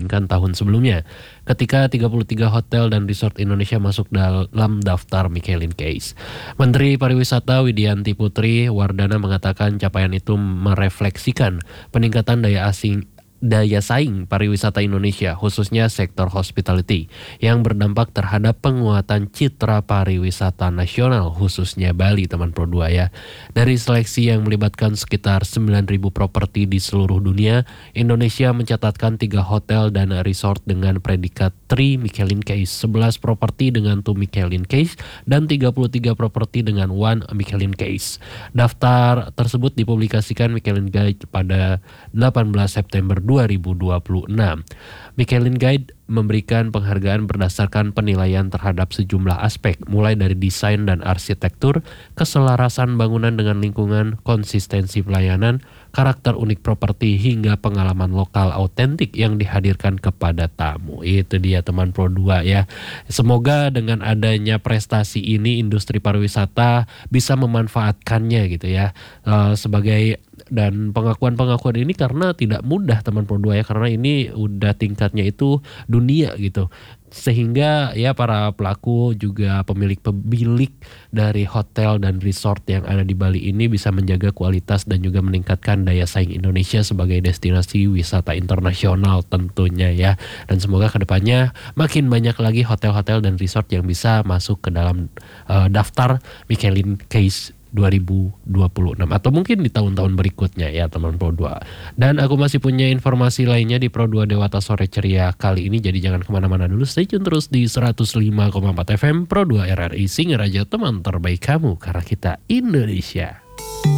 dibandingkan tahun sebelumnya, ketika 33 hotel dan resort Indonesia masuk dalam daftar Michelin Case. Menteri Pariwisata Widianti Putri Wardana mengatakan capaian itu merefleksikan peningkatan daya saing pariwisata Indonesia, khususnya sektor hospitality, yang berdampak terhadap penguatan citra pariwisata nasional, khususnya Bali, teman Pro 2 ya. Dari seleksi yang melibatkan sekitar 9.000 properti di seluruh dunia, Indonesia mencatatkan 3 hotel dan resort dengan predikat 3 Michelin Case, 11 properti dengan 2 Michelin Case, dan 33 properti dengan 1 Michelin Case. Daftar tersebut dipublikasikan Michelin Guide pada 18 September 2026. Michelin Guide memberikan penghargaan berdasarkan penilaian terhadap sejumlah aspek, mulai dari desain dan arsitektur, keselarasan bangunan dengan lingkungan, konsistensi pelayanan, karakter unik properti, hingga pengalaman lokal autentik yang dihadirkan kepada tamu. Itu dia teman Pro 2 ya. Semoga dengan adanya prestasi ini industri pariwisata bisa memanfaatkannya gitu ya, sebagai dan pengakuan-pengakuan ini karena tidak mudah teman Pro 2 ya, karena ini udah tingkatnya itu dunia gitu. Sehingga ya para pelaku juga pemilik dari hotel dan resort yang ada di Bali ini bisa menjaga kualitas dan juga meningkatkan daya saing Indonesia sebagai destinasi wisata internasional tentunya ya. Dan semoga kedepannya makin banyak lagi hotel-hotel dan resort yang bisa masuk ke dalam daftar Michelin Case 2026 atau mungkin di tahun-tahun berikutnya ya teman Pro 2. Dan aku masih punya informasi lainnya di Pro 2 Dewata Sore Ceria kali ini, jadi jangan kemana-mana dulu, stay tune terus di 105,4 FM Pro 2 RRI Singaraja, teman terbaik kamu karena kita Indonesia.